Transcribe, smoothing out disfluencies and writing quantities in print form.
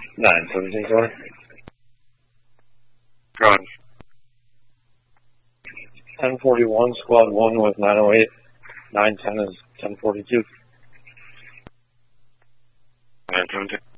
917 sorry. Gone. 1041, squad 1 with 908. 910 is 1042. 917.